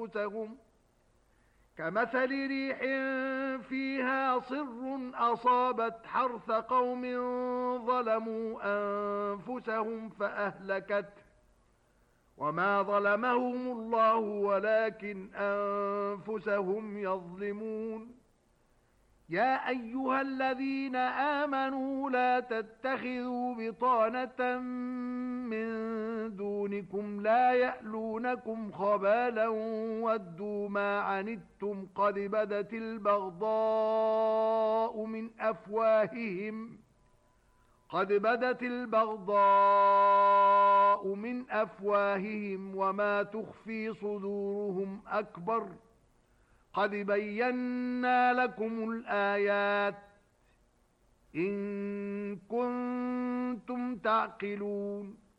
أنفسهم كمثل ريح فيها صر أصابت حرث قوم ظلموا أنفسهم فأهلكته وما ظلمهم الله ولكن أنفسهم يظلمون يا أيها الذين آمنوا لا تتخذوا بطانة من دونكم لا يألونكم خبالا ودوا ما عنتم قد بدت البغضاء من أفواههم وما تخفي صدورهم أكبر قد بينا لكم الآيات إن كنتم تعقلون